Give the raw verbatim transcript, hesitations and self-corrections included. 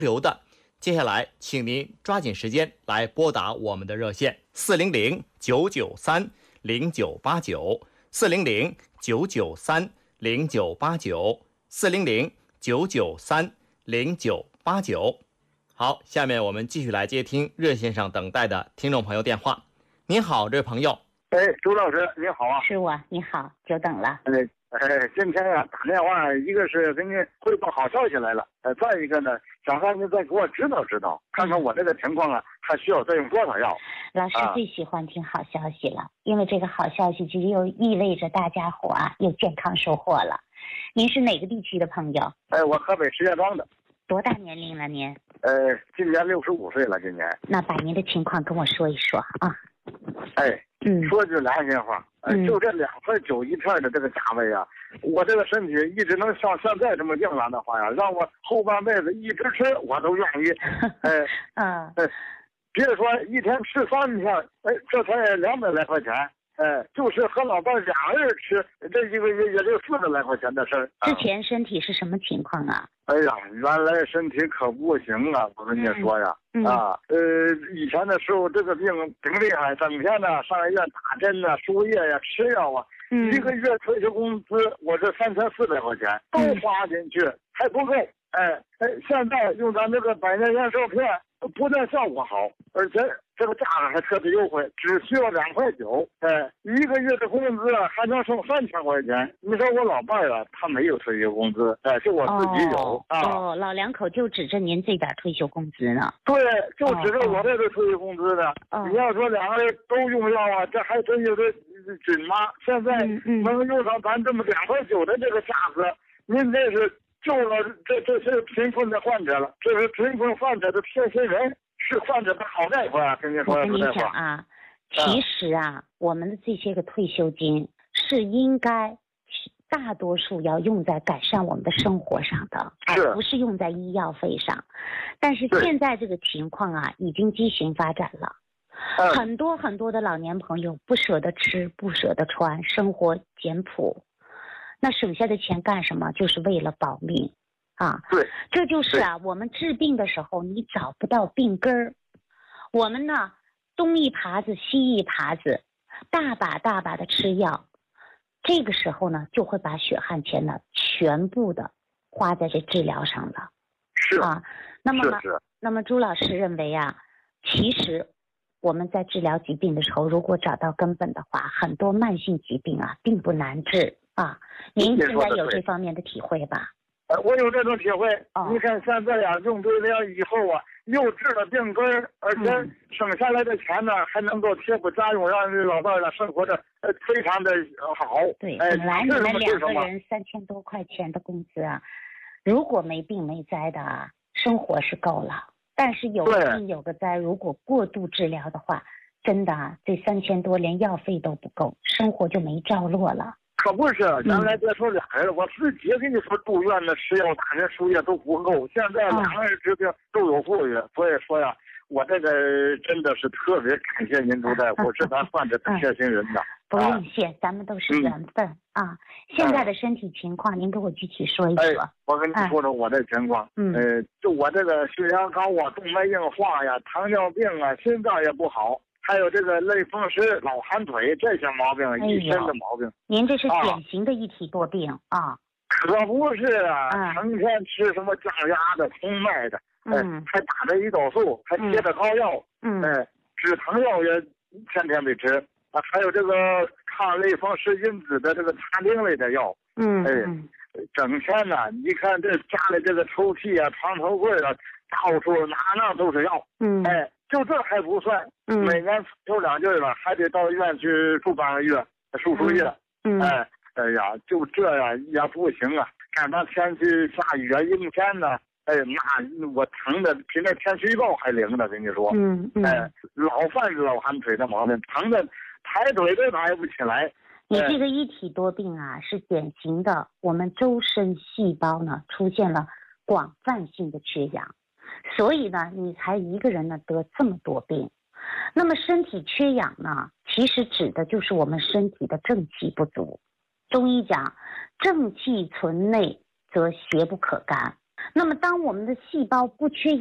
留的。接下来请您抓紧时间来拨打我们的热线四零零九九三零九八九四零零九九三零九八九四零零九九三零九八九。好，下面我们继续来接听热线上等待的听众朋友电话。您好，这位朋友。 哎，朱老师，你好啊！ 是我，你好，久等了。 哎，哎，今天啊打电话，一个是给你汇报好消息来了，呃，再一个呢，想让您再给我指导指导，看看我这个情况啊，还需要再用多少药。 老师最喜欢听好消息了，啊、因为这个好消息就又意味着大家伙啊又健康收获了。您是哪个地区的朋友？ 哎，我河北石家庄的。 多大年龄了您？ 呃，今年六十五岁了，今年。 那把您的情况跟我说一说啊。 哎， 嗯， 说句良心话，呃、 嗯， 就这两块九一片的这个价位啊，我这个身体一直能像现在这么硬朗的话呀，让我后半辈子一直吃我都愿意。哎， 嗯， 哎，别说一天吃三片，哎，这才两百来块钱。哎，就是和老伴俩人吃，这一个月也就四十来块钱的事儿。 之前身体是什么情况啊？ 哎呀，原来身体可不行啊！我跟你说呀， 嗯、 啊，呃，以前的时候这个病挺厉害，整天呢上医院打针啊、输液呀、吃药啊， 嗯、 一个月退休工资我这三千四百块钱都花进去，嗯、还不够。哎哎，现在用咱这个百年延寿片，不但效果好，而且这个价格还特别优惠，只需要两块九，哎，一个月的工资还能剩三千块钱。你说我老伴儿啊，他没有退休工资，哎，就我自己有。 哦、 啊。 哦，老两口就指着您这点退休工资呢？ 对，就指着我这个退休工资的。 哦、 你要说两个人都用药啊，这还真有点紧吗？现在能用上咱这么两块九的这个价格，您这是救了这这些贫困的患者了，这是贫困患者的贴心人，是患者的好大夫啊！跟你说， 我跟你讲啊，其实啊，我们的这些个退休金是应该大多数要用在改善我们的生活上的，而不是用在医药费上。但是现在这个情况啊，已经畸形发展了。 嗯、 很多很多的老年朋友不舍得吃，不舍得穿，生活简朴。那省下的钱干什么？就是为了保命啊！ 对， 这就是啊，我们治病的时候你找不到病根儿，我们呢东一耙子西一耙子，大把大把的吃药，这个时候呢就会把血汗钱呢全部的花在这治疗上了。 是啊，那么是是那么朱老师认为啊，其实我们在治疗疾病的时候，如果找到根本的话，很多慢性疾病啊并不难治。啊，您现在有这方面的体会吧？ 呃，我有这种体会。 哦、 你看现在呀、啊，用对了以后啊，又治了病根儿，而且省下来的钱呢，嗯、还能够贴补家用，让这老伴儿呢生活的呃非常的好。 对， 哎， 本来你们两个人三千多块钱的工资啊，如果没病没灾的啊，生活是够了。但是有个病有个灾，如果过度治疗的话，真的啊，这三千多连药费都不够，生活就没着落了。 可不是，原来别说俩人了，嗯、我自己跟你说住院的吃药打针输液都不够，现在两个人治病都有富裕，所以说呀，我这个真的是特别感谢您朱大夫，是咱患者的贴心人呐。 不用谢，咱们都是缘分、嗯、啊。现在的身体情况，您给我具体说一说。 哎、我跟你说说我这情况， 嗯， 呃，就我这个血压高啊、动脉硬化呀、糖尿病啊、心脏也不好。还有这个类风湿、老寒腿这些毛病， 哎、 一身的毛病。 您这是典型的一体多病啊！啊可不是啊，成、嗯、天吃什么降压的、通脉的， 嗯， 哎、还打着胰岛素，还贴着膏药， 嗯， 哎，止疼药也天天得吃啊，还有这个抗类风湿因子的这个查定类的药， 嗯， 哎，整天呢，你看这家里这个抽屉啊、床头柜啊，到处哪哪都是药， 嗯， 哎。就这还不算， 嗯， 每年抽两劲了，还得到医院去住半个月，输输液， 嗯， 哎，哎呀，就这样也不行啊！赶上天气下雨啊、阴天呢，哎，那我疼的比那天气预报还灵呢，跟你说， 嗯嗯， 哎，老犯老寒腿的毛病，疼的抬腿都抬不起来。 你这个一体多病啊，是典型的我们周身细胞呢出现了广泛性的缺氧。所以呢，你才一个人呢得这么多病。那么身体缺氧呢，其实指的就是我们身体的正气不足。中医讲，正气存内则邪不可干。 那么当我们的细胞不缺